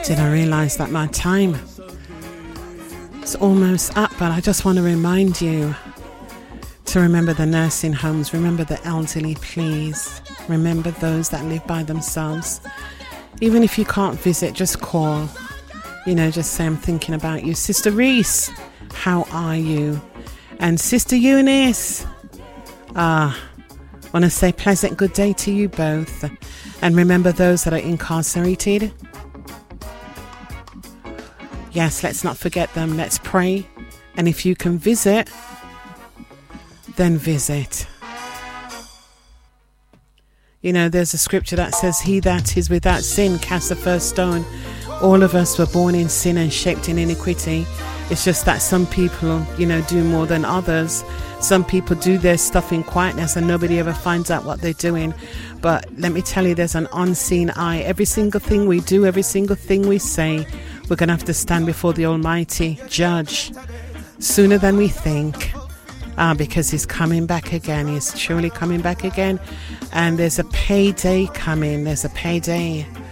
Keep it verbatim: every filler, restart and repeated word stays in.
Didn't realise that my time is almost up, but I just want to remind you to remember the nursing homes, remember the elderly, please. Remember those that live by themselves. Even if you can't visit, just call. You know, just say, I'm thinking about you. Sister Reese, how are you? And Sister Eunice, ah, want to say pleasant good day to you both. And remember those that are incarcerated. Yes, let's not forget them. Let's pray. And if you can visit, then visit. You know, there's a scripture that says, he that is without sin cast the first stone. All of us were born in sin and shaped in iniquity. It's just that some people, you know, do more than others. Some people do their stuff in quietness and nobody ever finds out what they're doing. But let me tell you, there's an unseen eye. Every single thing we do, every single thing we say, we're going to have to stand before the Almighty Judge sooner than we think. Ah, because he's coming back again. He's truly coming back again. And there's a payday coming. There's a payday.